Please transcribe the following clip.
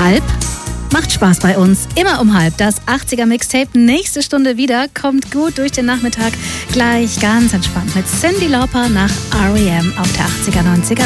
halb. Macht Spaß bei uns. Immer um halb. Das 80er Mixtape. Nächste Stunde wieder. Kommt gut durch den Nachmittag. Gleich ganz entspannt mit Cyndi Lauper nach R.E.M. auf der 80er, 90er.